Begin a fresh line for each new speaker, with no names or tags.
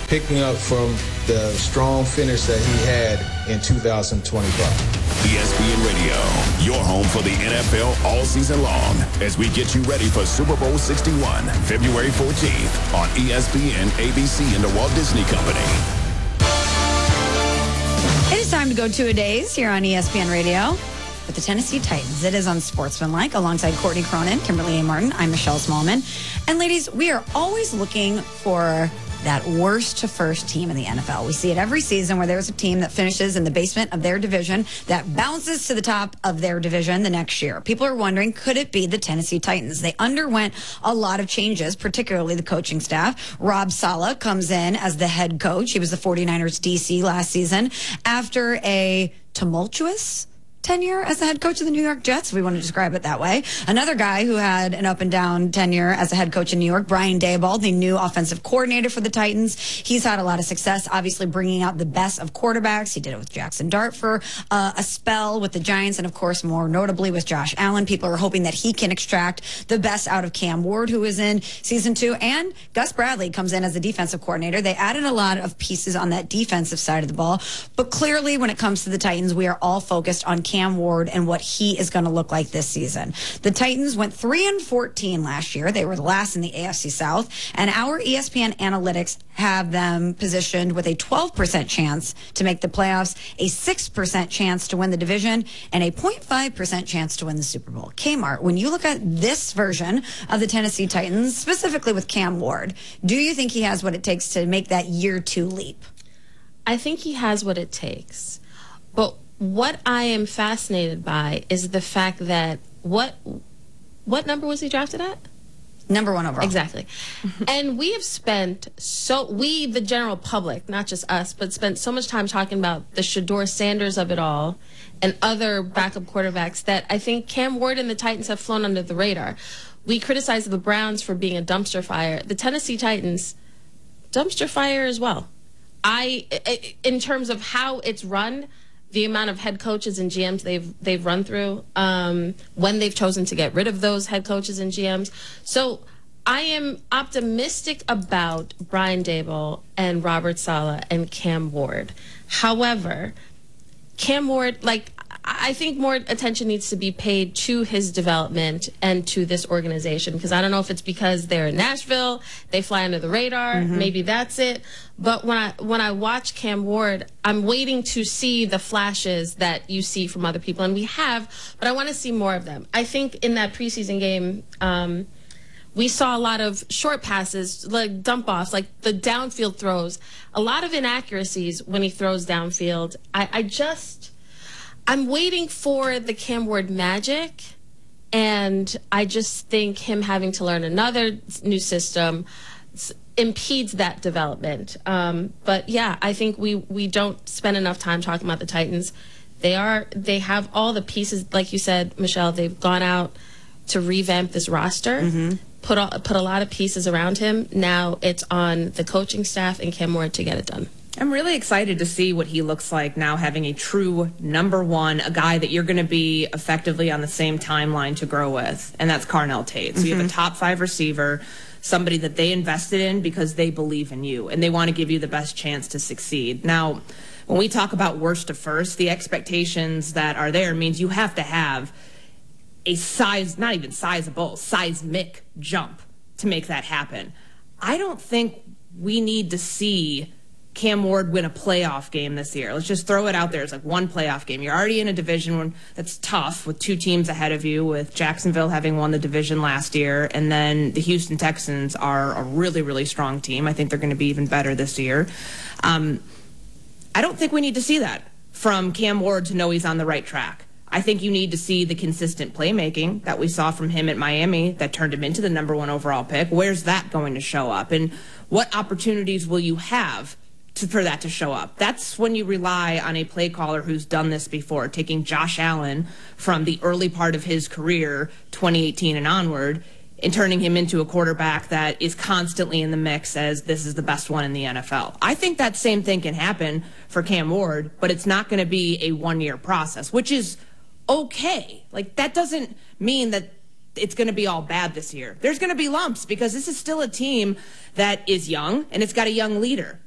picking up from the strong finish that he had in 2025.
ESPN Radio, your home for the NFL all season long as we get you ready for Super Bowl 61, February 14th on ESPN, ABC, and the Walt Disney Company.
It is time to go two-a-days here on ESPN Radio with the Tennessee Titans. It is on Sportsmanlike alongside Courtney Cronin, Kimberly A. Martin. I'm Michelle Smallman. And ladies, we are always looking for that worst to first team in the NFL. We see it every season where there's a team that finishes in the basement of their division that bounces to the top of their division the next year. People are wondering, could it be the Tennessee Titans? They underwent a lot of changes, particularly the coaching staff. Rob Saleh comes in as the head coach. He was the 49ers DC last season after a tumultuous tenure as the head coach of the New York Jets, if we want to describe it that way. Another guy who had an up and down tenure as a head coach in New York, Brian Daboll, the new offensive coordinator for the Titans. He's had a lot of success, obviously bringing out the best of quarterbacks. He did it with Jackson Dart for a spell with the Giants, and of course, more notably with Josh Allen. People are hoping that he can extract the best out of Cam Ward, who is in season 2, and Gus Bradley comes in as the defensive coordinator. They added a lot of pieces on that defensive side of the ball, but clearly when it comes to the Titans, we are all focused on Cam Ward and what he is going to look like this season. The Titans went 3-14 last year. They were last in the AFC South, and our ESPN analytics have them positioned with a 12% chance to make the playoffs, a 6% chance to win the division, and a 0.5% chance to win the Super Bowl. Kmart, when you look at this version of the Tennessee Titans, specifically with Cam Ward, do you think he has what it takes to make that year 2 leap?
I think he has what it takes. But what I am fascinated by is the fact that what number was he drafted at?
Number 1 overall.
Exactly. And we have spent the general public, not just us, but spent so much time talking about the Shedeur Sanders of it all and other backup quarterbacks that I think Cam Ward and the Titans have flown under the radar. We criticize the Browns for being a dumpster fire. The Tennessee Titans, dumpster fire as well. In terms of how it's run, the amount of head coaches and GMs they've run through, when they've chosen to get rid of those head coaches and GMs. So I am optimistic about Brian Daboll and Robert Saleh and Cam Ward. However, Cam Ward, I think more attention needs to be paid to his development and to this organization, because I don't know if it's because they're in Nashville, they fly under the radar, maybe that's it. But when I watch Cam Ward, I'm waiting to see the flashes that you see from other people, and we have, but I want to see more of them. I think in that preseason game, we saw a lot of short passes, like dump-offs, like the downfield throws, a lot of inaccuracies when he throws downfield. I'm waiting for the Cam Ward magic, and I just think him having to learn another new system impedes that development. But yeah, I think we don't spend enough time talking about the Titans. They have all the pieces, like you said, Michelle. They've gone out to revamp this roster, put a lot of pieces around him. Now it's on the coaching staff and Cam Ward to get it done.
I'm really excited to see what he looks like now, having a true number 1, a guy that you're going to be effectively on the same timeline to grow with, and that's Carnell Tate. So you have a top 5 receiver, somebody that they invested in because they believe in you, and they want to give you the best chance to succeed. Now, when we talk about worst to first, the expectations that are there means you have to have a not even sizable, seismic jump to make that happen. I don't think we need to see Cam Ward win a playoff game this year. Let's just throw it out there. It's like one playoff game. You're already in a division that's tough with 2 teams ahead of you, with Jacksonville having won the division last year, and then the Houston Texans are a really, really strong team. I think they're going to be even better this year. I don't think we need to see that from Cam Ward to know he's on the right track. I think you need to see the consistent playmaking that we saw from him at Miami that turned him into the number 1 overall pick. Where's that going to show up? And what opportunities will you have for that to show up? That's when you rely on a play caller who's done this before, taking Josh Allen from the early part of his career, 2018 and onward, and turning him into a quarterback that is constantly in the mix as this is the best one in the NFL. I think that same thing can happen for Cam Ward, but it's not going to be a 1-year process, which is okay. Like, that doesn't mean that it's going to be all bad this year. There's going to be lumps because this is still a team that is young and it's got a young leader.